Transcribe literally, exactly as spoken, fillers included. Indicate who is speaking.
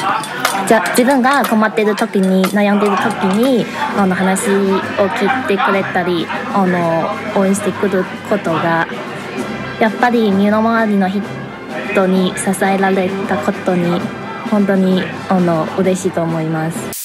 Speaker 1: じゃ自分が困っている時に悩んでいる時にあの話を聞いてくれたりあの応援してくることがやっぱり身の回りの人に支えられたことに本当にあの嬉しいと思います。